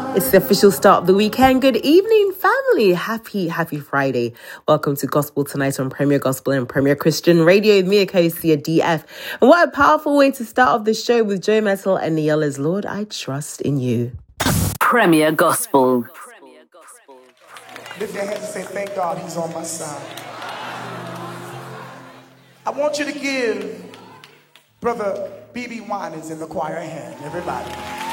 It's the official start of the weekend. Good evening, family. Happy Friday. Welcome to Gospel Tonight on Premier Gospel and Premier Christian Radio with me, Akosia DF. And what a powerful way to start off the show with Joe Metal and Niella's Lord, I Trust in You. Premier Gospel. Lift your hands and say, thank God he's on my side. I want you to give Brother B.B. Winans in the choir a hand, everybody.